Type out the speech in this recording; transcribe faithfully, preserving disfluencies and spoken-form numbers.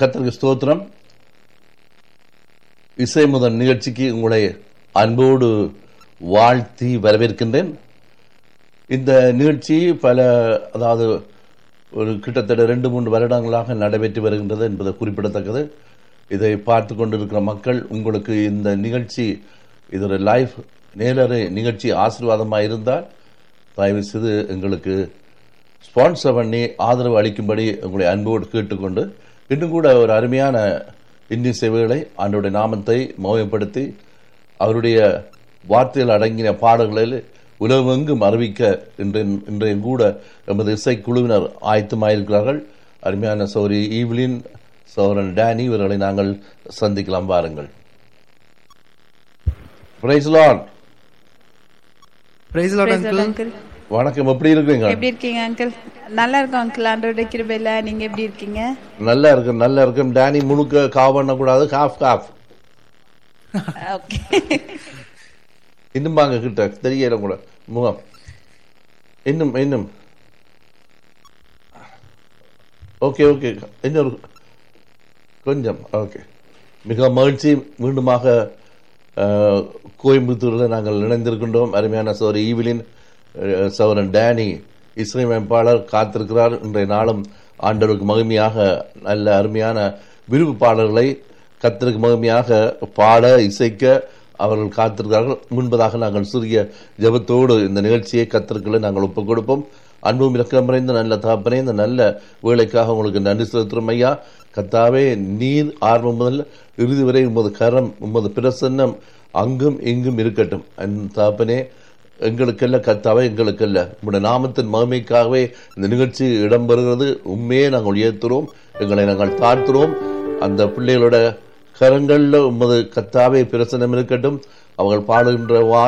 கர்த்தருக்கு ஸ்தோத்திரம். இசை முதல் நிகழ்ச்சிக்கு உங்களை அன்போடு வாழ்த்தி வரவேற்கின்றேன். இந்த நிகழ்ச்சி பல அதாவது ஒரு கிட்டத்தட்ட ரெண்டு மூன்று வருடங்களாக நடைபெற்று வருகின்றது என்பது குறிப்பிடத்தக்கது. இதை பார்த்து கொண்டிருக்கிற மக்கள், உங்களுக்கு இந்த நிகழ்ச்சி இது ஒரு லைவ் நேரடி நிகழ்ச்சி ஆசீர்வாதமாக இருந்தால் தயவு செய்து எங்களுக்கு ஸ்பான்சர் பண்ணி ஆதரவு அளிக்கும்படி உங்களை அன்போடு கேட்டுக்கொண்டு, இன்னும் கூட ஒரு அருமையான இந்திய சேவைகளை ஆண்டவருடைய நாமத்தை மகிமைப்படுத்தி அவருடைய வார்த்தைகள் அடங்கின பாடல்களில் உலகெங்கும் அறிவிக்க இன்றைய கூட எமது இசைக்குழுவினர் ஆயத்தமாயிருக்கிறார்கள். அருமையான சௌரி ஈவ்லின், சௌரன் டேனி இவர்களை நாங்கள் சந்திக்கலாம். வாருங்கள். Price Lord. Price Lord uncle. வணக்கம். எப்படி இருக்கீங்க? எப்படி இருக்கீங்க அங்கிள்? நல்லா இருக்கும் அங்கிள், ஆண்டவருடைய கிருபையில. நீங்க எப்படி இருக்கீங்க? நல்லா இருக்கு, நல்லா இருக்கும். டேனி முழுக்க காவ் பண்ண கூடாது, காஃப் காஃப். ஓகே, இன்னும் வாங்க கிட்ட, தெரியல கூட முகம். இன்னும் இன்னும் ஓகே ஓகே, இன்னொரு கொஞ்சம் ஓகே. மிக மகிழ்ச்சி. மீண்டுமாக கோயம்புத்தூரில் நாங்கள் இணைந்திருக்கின்றோம். அருமையான சோர் ஈவிலின், சௌரன் டேனி இசையமைப்பாளர் காத்திருக்கிறார். இன்றைய நாளும் ஆண்டவருக்கு மகிமையாக நல்ல அருமையான விருப்பு பாடல்களை கர்த்தருக்கு மகிமையாக பாட இசைக்க அவர்கள் காத்திருக்கிறார்கள். முன்பதாக நாங்கள் சிறிய ஜெபத்தோடு இந்த நிகழ்ச்சியை கர்த்தருக்குள்ளே நாங்கள் ஒப்புக் கொடுப்போம். அன்பும் இரக்கம் நிறைந்த நல்ல தகப்பனே, இந்த நல்ல வேலைக்காக உங்களுக்கு நன்றி செலுத்துகிறோம் ஐயா. கர்த்தாவே, நீர் ஆரம்பம் முதல் இறுதி வரை உமது கரம், உமது பிரசன்னம் அங்கும் இங்கும் இருக்கட்டும். தகப்பனே, எங்களுக்கல்ல கர்த்தாவே, எங்களுக்கல்ல, உங்களுடைய நாமத்தின் மகிமைக்காகவே இந்த நிகழ்ச்சி இடம்பெறுகிறது. உண்மையே நாங்கள் உயர்த்துறோம், எங்களை நாங்கள் தாழ்த்துறோம். அந்த பிள்ளைகளோட கரங்களில் உமது கர்த்தாவே பிரசன்னம் இருக்கட்டும். அவர்கள் பாடுகின்ற